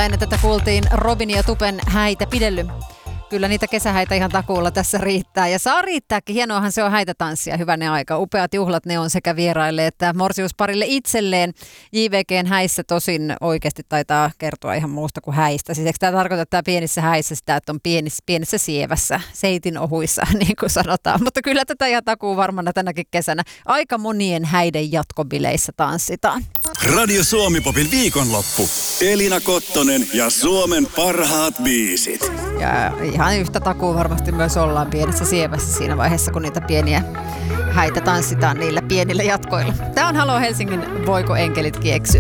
ennen tätä kuultiin Robin ja Tupen häitä pidelly. Kyllä niitä kesähäitä ihan takuulla tässä riittää. Ja saa riittääkin. Hienoahan se on häitätanssia. Hyvänen aika. Upeat juhlat ne on sekä vieraille että morsiusparille itselleen. JVGn häissä tosin oikeasti taitaa kertoa ihan muusta kuin häistä. Siis eikö tämä tarkoita, että tämä pienissä häissä sitä, että on pienessä sievässä, seitin ohuissa, niin kuin sanotaan. Mutta kyllä tätä ihan takuu varmana tänäkin kesänä. Aika monien häiden jatkobileissä tanssitaan. Radio Suomi-popin viikonloppu. Elina Kottonen ja Suomen parhaat biisit. Ja ihan yhtä takuu varmasti myös ollaan pienessä sievässä siinä vaiheessa, kun niitä pieniä häitä tanssitaan niillä pienillä jatkoilla. Tämä on Halo Helsingin Voiko enkelitkin eksyä?